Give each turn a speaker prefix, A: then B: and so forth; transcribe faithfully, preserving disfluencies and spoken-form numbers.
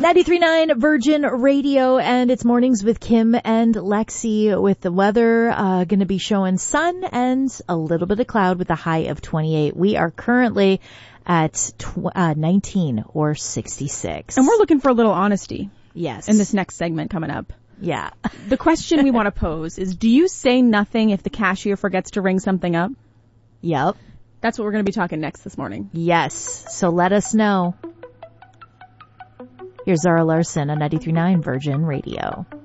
A: ninety-three point nine Virgin Radio, and it's Mornings with Kim and Lexi with the weather uh, going to be showing sun and a little bit of cloud with a high of twenty-eight. We are currently at tw- uh, nineteen or sixty-six.
B: And we're looking for a little honesty.
A: Yes.
B: In this next segment coming up.
A: Yeah.
B: The question we want to pose is, do you say nothing if the cashier forgets to ring something up?
A: Yep.
B: That's what we're going to be talking next this morning.
A: Yes. So let us know. Here's Zara Larson on ninety-three point nine Virgin Radio.